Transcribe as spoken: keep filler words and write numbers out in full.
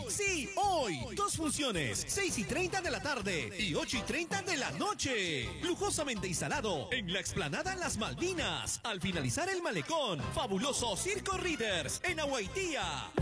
sí, hoy, dos funciones, seis y treinta de la tarde y ocho y treinta de la noche. Lujosamente instalado en la explanada Las Malvinas. Al finalizar el malecón, fabuloso Circo Readers en Aguaitía.